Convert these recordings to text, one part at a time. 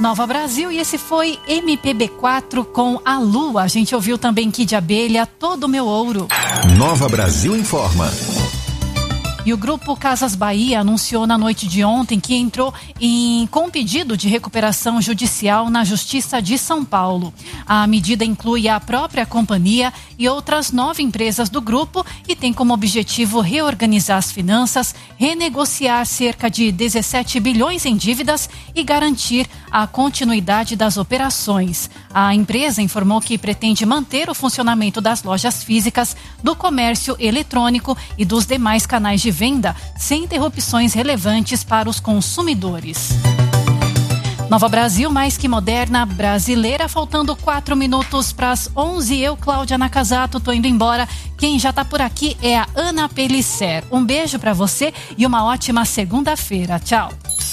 Nova Brasil, e esse foi MPB4 com A Lua. A gente ouviu também Kid Abelha, Todo Meu Ouro. Nova Brasil informa. E o Grupo Casas Bahia anunciou na noite de ontem que entrou com pedido de recuperação judicial na Justiça de São Paulo. A medida inclui a própria companhia e outras 9 empresas do grupo e tem como objetivo reorganizar as finanças, renegociar cerca de 17 bilhões em dívidas e garantir a continuidade das operações. A empresa informou que pretende manter o funcionamento das lojas físicas, do comércio eletrônico e dos demais canais de venda, sem interrupções relevantes para os consumidores. Nova Brasil, mais que moderna, brasileira, faltando 4 minutos para as 11. Eu, Cláudia Nakazato, tô indo embora. Quem já tá por aqui é a Ana Pellicer. Um beijo para você e uma ótima segunda-feira. Tchau.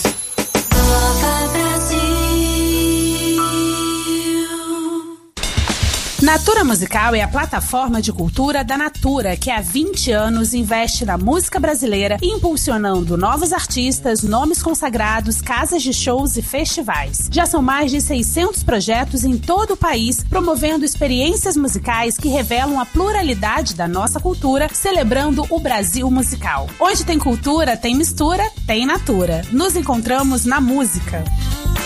Natura Musical é a plataforma de cultura da Natura, que há 20 anos investe na música brasileira, impulsionando novos artistas, nomes consagrados, casas de shows e festivais. Já são mais de 600 projetos em todo o país, promovendo experiências musicais que revelam a pluralidade da nossa cultura, celebrando o Brasil musical. Onde tem cultura, tem mistura, tem Natura. Nos encontramos na música.